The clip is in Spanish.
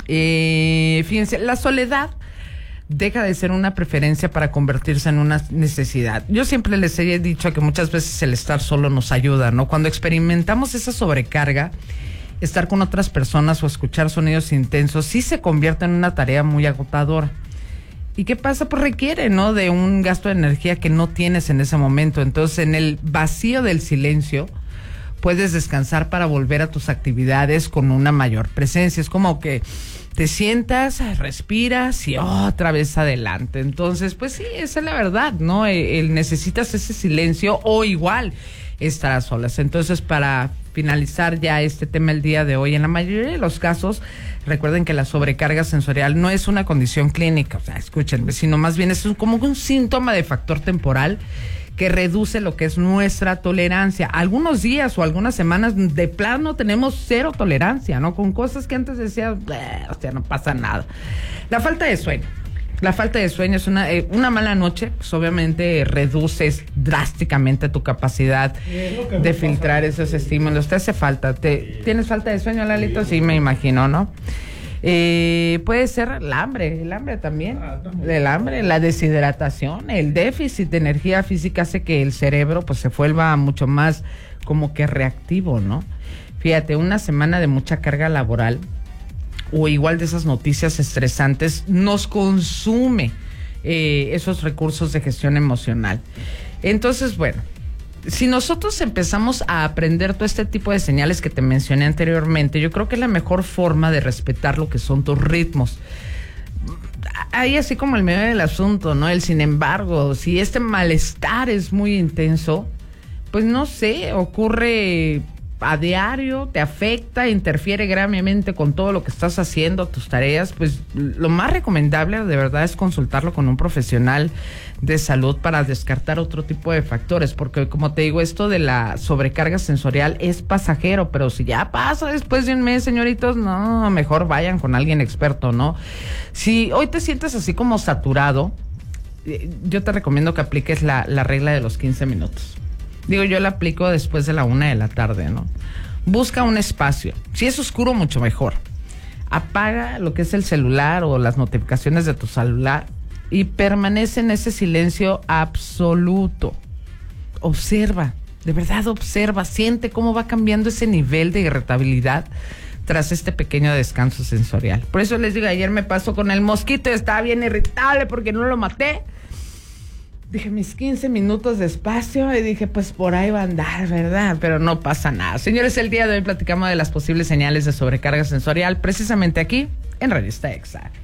Fíjense, la soledad deja de ser una preferencia para convertirse en una necesidad. Yo siempre les he dicho que muchas veces el estar solo nos ayuda, ¿no? Cuando experimentamos esa sobrecarga, estar con otras personas o escuchar sonidos intensos sí se convierte en una tarea muy agotadora. ¿Y qué pasa? Pues requiere, ¿no?, de un gasto de energía que no tienes en ese momento. Entonces, en el vacío del silencio, puedes descansar para volver a tus actividades con una mayor presencia. Es como que te sientas, respiras y otra vez adelante. Entonces, pues sí, esa es la verdad, ¿no? Necesitas ese silencio o igual estar a solas. Entonces, para finalizar ya este tema el día de hoy, en la mayoría de los casos, recuerden que la sobrecarga sensorial no es una condición clínica, o sea, escúchenme, sino más bien es como un síntoma de factor temporal que reduce lo que es nuestra tolerancia. Algunos días o algunas semanas de plano tenemos cero tolerancia, ¿no? Con cosas que antes decías, o sea, no pasa nada. La falta de sueño. La falta de sueño es una mala noche, pues obviamente reduces drásticamente tu capacidad de filtrar esos estímulos. Te hace falta. ¿Tienes falta de sueño, Lalito? Sí, me imagino, ¿no? Puede ser el hambre también. El hambre, la deshidratación, el déficit de energía física hace que el cerebro pues se vuelva mucho más como que reactivo, ¿no? Fíjate, una semana de mucha carga laboral o igual de esas noticias estresantes nos consume esos recursos de gestión emocional. Entonces, bueno, si nosotros empezamos a aprender todo este tipo de señales que te mencioné anteriormente, yo creo que es la mejor forma de respetar lo que son tus ritmos. Ahí así como el medio del asunto, ¿no? El sin embargo, si este malestar es muy intenso, pues no sé, ocurre a diario, te afecta, interfiere gravemente con todo lo que estás haciendo, tus tareas, pues lo más recomendable de verdad es consultarlo con un profesional de salud para descartar otro tipo de factores, porque como te digo, esto de la sobrecarga sensorial es pasajero, pero si ya pasa después de un mes, señoritos, no, mejor vayan con alguien experto, ¿no? Si hoy te sientes así como saturado, yo te recomiendo que apliques la regla de los 15 minutos. Digo, yo la aplico después de la 1 de la tarde, ¿no? Busca un espacio. Si es oscuro, mucho mejor. Apaga lo que es el celular o las notificaciones de tu celular y permanece en ese silencio absoluto. Observa, de verdad observa, siente cómo va cambiando ese nivel de irritabilidad tras este pequeño descanso sensorial. Por eso les digo, ayer me pasó con el mosquito, estaba bien irritable porque no lo maté. Dije, mis 15 minutos de espacio y dije, pues por ahí va a andar, ¿verdad? Pero no pasa nada. Señores, el día de hoy platicamos de las posibles señales de sobrecarga sensorial precisamente aquí en Revista Exa.